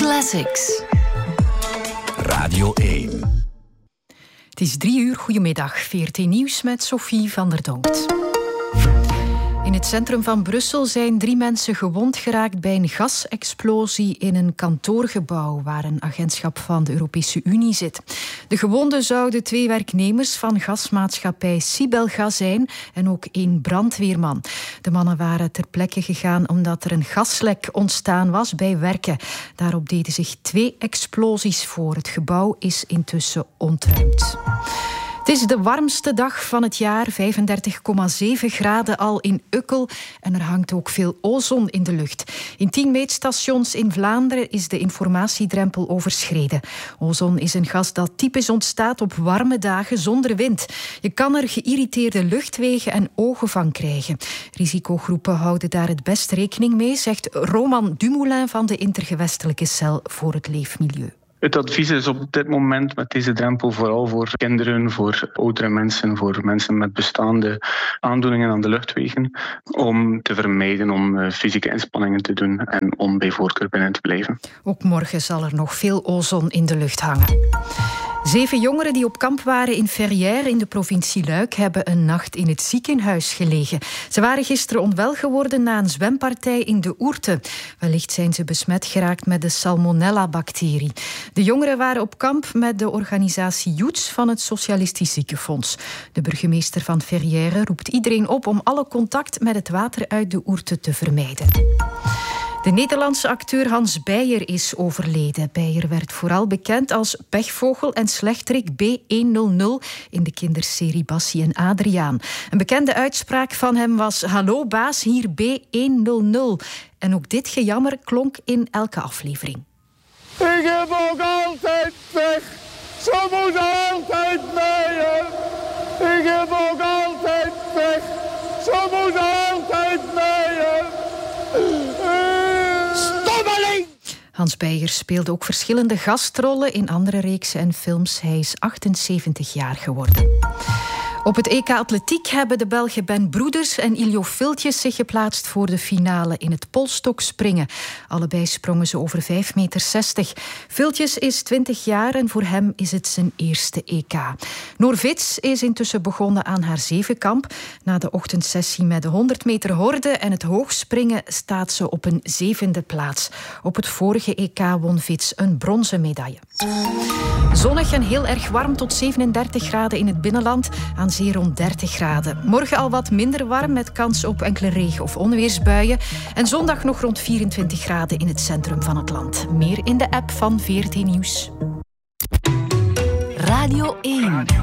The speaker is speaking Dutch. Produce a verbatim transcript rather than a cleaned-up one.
Classics. Radio één. Het is drie uur. Goedemiddag. V R T Nieuws met Sophie van der Donkt. In het centrum van Brussel zijn drie mensen gewond geraakt bij een gasexplosie in een kantoorgebouw waar een agentschap van de Europese Unie zit. De gewonden zouden twee werknemers van gasmaatschappij Sibelgas zijn en ook één brandweerman. De mannen waren ter plekke gegaan omdat er een gaslek ontstaan was bij werken. Daarop deden zich twee explosies voor. Het gebouw is intussen ontruimd. Het is de warmste dag van het jaar, vijfendertig komma zeven graden al in Ukkel. En er hangt ook veel ozon in de lucht. In tien meetstations in Vlaanderen is de informatiedrempel overschreden. Ozon is een gas dat typisch ontstaat op warme dagen zonder wind. Je kan er geïrriteerde luchtwegen en ogen van krijgen. Risicogroepen houden daar het best rekening mee, zegt Roman Dumoulin van de Intergewestelijke Cel voor het Leefmilieu. Het advies is op dit moment met deze drempel vooral voor kinderen, voor oudere mensen, voor mensen met bestaande aandoeningen aan de luchtwegen, om te vermijden om fysieke inspanningen te doen en om bij voorkeur binnen te blijven. Ook morgen zal er nog veel ozon in de lucht hangen. Zeven jongeren die op kamp waren in Ferrières in de provincie Luik hebben een nacht in het ziekenhuis gelegen. Ze waren gisteren onwel geworden na een zwempartij in de Ourthe. Wellicht zijn ze besmet geraakt met de Salmonella-bacterie. De jongeren waren op kamp met de organisatie Joets van het Socialistisch Ziekenfonds. De burgemeester van Ferrières roept iedereen op om alle contact met het water uit de Ourthe te vermijden. De Nederlandse acteur Hans Beyer is overleden. Beyer werd vooral bekend als pechvogel en slechterik B honderdnul in de kinderserie Bassie en Adriaan. Een bekende uitspraak van hem was: "Hallo baas, hier B honderdnul." En ook dit gejammer klonk in elke aflevering. Ik heb ook altijd pech, zo moet altijd meeën. Ik heb ook altijd pech, zo moet altijd meeën. Stommeling! Hans Beyer speelde ook verschillende gastrollen in andere reeksen en films. Hij is achtenzeventig jaar geworden. Op het E K Atletiek hebben de Belgen Ben Broeders en Iljo Filtjes zich geplaatst voor de finale in het polstokspringen. Allebei sprongen ze over vijf meter zestig. Filtjes is twintig jaar en voor hem is het zijn eerste E K. Noor Vits is intussen begonnen aan haar zevenkamp. Na de ochtendsessie met de honderd meter horde en het hoogspringen staat ze op een zevende plaats. Op het vorige E K won Vits een bronzen medaille. Zonnig en heel erg warm tot zevenendertig graden in het binnenland. Aan zee rond dertig graden. Morgen al wat minder warm met kans op enkele regen- of onweersbuien. En zondag nog rond vierentwintig graden in het centrum van het land. Meer in de app van V R T Nieuws. Radio één.